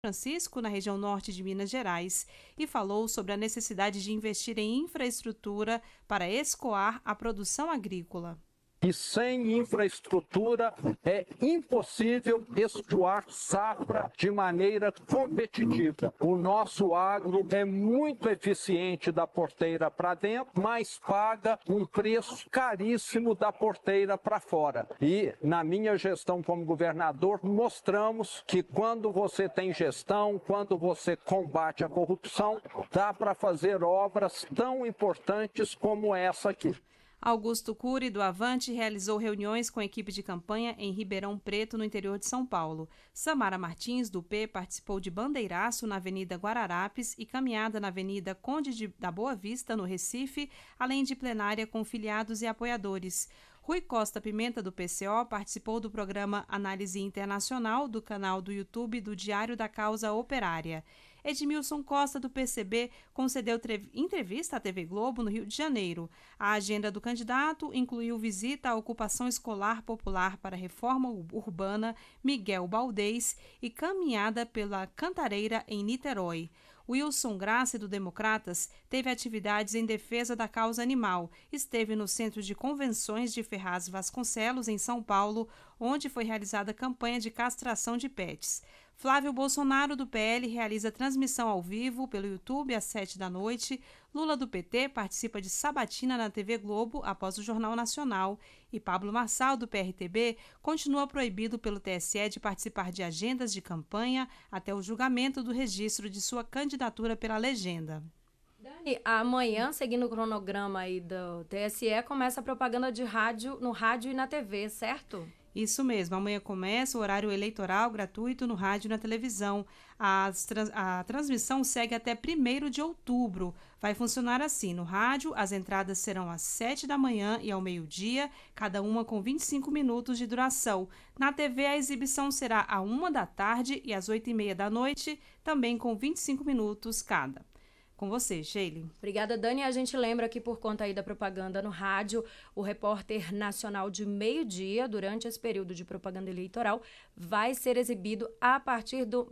Francisco, na região norte de Minas Gerais, e falou sobre a necessidade de investir em infraestrutura para escoar a produção agrícola. E sem infraestrutura é impossível escoar safra de maneira competitiva. O nosso agro é muito eficiente da porteira para dentro, mas paga um preço caríssimo da porteira para fora. E na minha gestão como governador, mostramos que quando você tem gestão, quando você combate a corrupção, dá para fazer obras tão importantes como essa aqui. Augusto Cury, do Avante, realizou reuniões com a equipe de campanha em Ribeirão Preto, no interior de São Paulo. Samara Martins, do P, participou de bandeiraço na Avenida Guararapes e caminhada na Avenida Conde da Boa Vista, no Recife, além de plenária com filiados e apoiadores. Rui Costa Pimenta, do PCO, participou do programa Análise Internacional do canal do YouTube do Diário da Causa Operária. Edmilson Costa, do PCB, concedeu entrevista à TV Globo no Rio de Janeiro. A agenda do candidato incluiu visita à ocupação escolar popular para a reforma urbana Miguel Baldez e caminhada pela Cantareira em Niterói. Wilson Graça, do Democratas, teve atividades em defesa da causa animal. Esteve no Centro de Convenções de Ferraz Vasconcelos, em São Paulo, onde foi realizada a campanha de castração de pets. Flávio Bolsonaro, do PL, realiza transmissão ao vivo pelo YouTube às 19h. Lula, do PT, participa de sabatina na TV Globo após o Jornal Nacional. E Pablo Marçal, do PRTB, continua proibido pelo TSE de participar de agendas de campanha até o julgamento do registro de sua candidatura pela legenda. Dani, amanhã, seguindo o cronograma aí do TSE, começa a propaganda de rádio, no rádio e na TV, certo? Isso mesmo, amanhã começa o horário eleitoral gratuito no rádio e na televisão. A transmissão segue até 1º de outubro. Vai funcionar assim: no rádio, as entradas serão às 7 da manhã e ao meio-dia, cada uma com 25 minutos de duração. Na TV, a exibição será à 1 da tarde e às 8h30 da noite, também com 25 minutos cada. Com você, Sheila. Obrigada, Dani. A gente lembra que, por conta aí da propaganda no rádio, o repórter nacional de meio-dia, durante esse período de propaganda eleitoral, vai ser exibido a partir do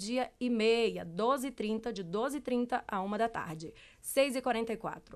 12h30, 12h30, de 12h30 a 1 da tarde. 6h44.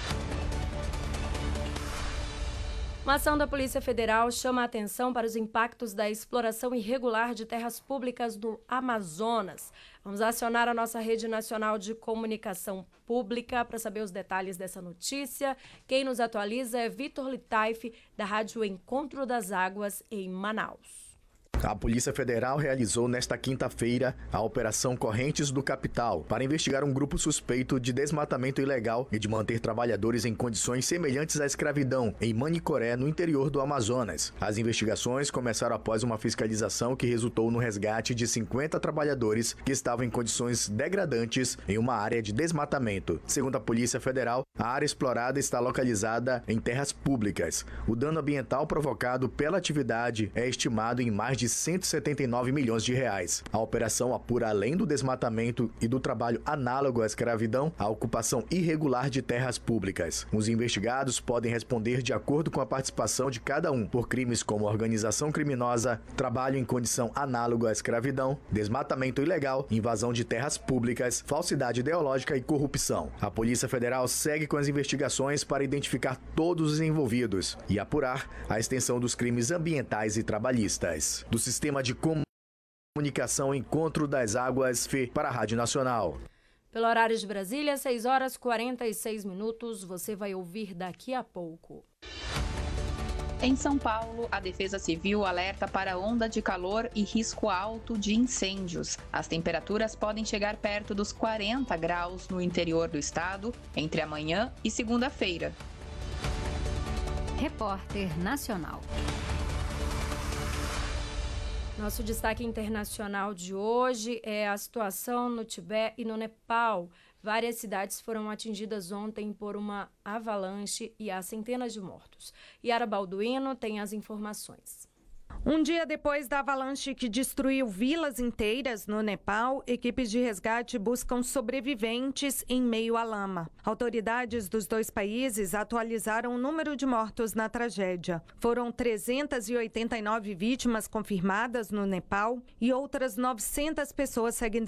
Uma ação da Polícia Federal chama a atenção para os impactos da exploração irregular de terras públicas do Amazonas. Vamos acionar a nossa Rede Nacional de Comunicação Pública para saber os detalhes dessa notícia. Quem nos atualiza é Vitor Litaif, da Rádio Encontro das Águas, em Manaus. A Polícia Federal realizou nesta quinta-feira a Operação Correntes do Capital para investigar um grupo suspeito de desmatamento ilegal e de manter trabalhadores em condições semelhantes à escravidão em Manicoré, no interior do Amazonas. As investigações começaram após uma fiscalização que resultou no resgate de 50 trabalhadores que estavam em condições degradantes em uma área de desmatamento. Segundo a Polícia Federal, a área explorada está localizada em terras públicas. O dano ambiental provocado pela atividade é estimado em mais de 179 milhões de reais. A operação apura, além do desmatamento e do trabalho análogo à escravidão, a ocupação irregular de terras públicas. Os investigados podem responder de acordo com a participação de cada um por crimes como organização criminosa, trabalho em condição análoga à escravidão, desmatamento ilegal, invasão de terras públicas, falsidade ideológica e corrupção. A Polícia Federal segue com as investigações para identificar todos os envolvidos e apurar a extensão dos crimes ambientais e trabalhistas. Do Sistema de Comunicação Encontro das Águas, FE, para a Rádio Nacional. Pelo horário de Brasília, 6h46, você vai ouvir daqui a pouco. Em São Paulo, a Defesa Civil alerta para onda de calor e risco alto de incêndios. As temperaturas podem chegar perto dos 40 graus no interior do estado entre amanhã e segunda-feira. Repórter Nacional. Nosso destaque internacional de hoje é a situação no Tibete e no Nepal. Várias cidades foram atingidas ontem por uma avalanche e há centenas de mortos. Yara Balduino tem as informações. Um dia depois da avalanche que destruiu vilas inteiras no Nepal, equipes de resgate buscam sobreviventes em meio à lama. Autoridades dos dois países atualizaram o número de mortos na tragédia. Foram 389 vítimas confirmadas no Nepal e outras 900 pessoas seguem